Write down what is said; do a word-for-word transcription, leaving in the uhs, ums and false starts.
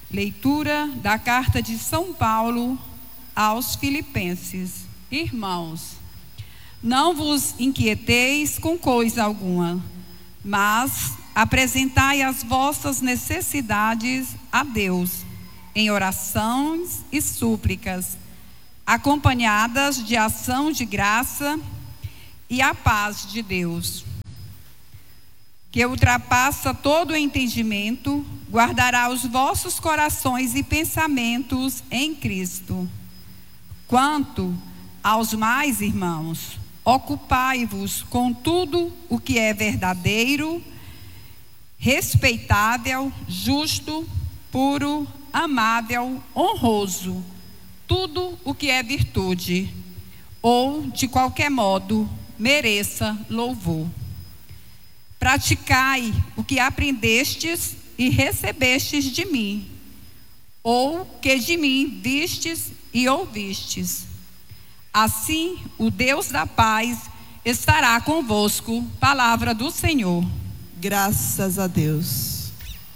Leitura da carta de São Paulo aos Filipenses. Irmãos, não vos inquieteis com coisa alguma, mas apresentai as vossas necessidades a Deus, em orações e súplicas, acompanhadas de ação de graça, e a paz de Deus, que ultrapassa todo o entendimento, guardará os vossos corações e pensamentos em Cristo. Quanto aos mais, irmãos, ocupai-vos com tudo o que é verdadeiro, respeitável, justo, puro, amável, honroso, tudo o que é virtude, ou, de qualquer modo, mereça louvor. Praticai o que aprendestes e recebestes de mim, ou que de mim vistes e ouvistes. Assim, o Deus da paz estará convosco. Palavra do Senhor. Graças a Deus.